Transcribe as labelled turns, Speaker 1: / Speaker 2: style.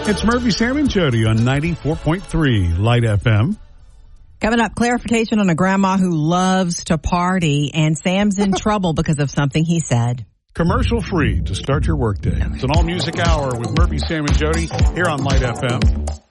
Speaker 1: It's Murphy, Sam, and Jody on 94.3 Light FM.
Speaker 2: Coming up, clarification on a grandma who loves to party, and Sam's in trouble because of something he said.
Speaker 1: Commercial free to start your workday. It's an all music hour with Murphy, Sam, and Jody here on Light FM.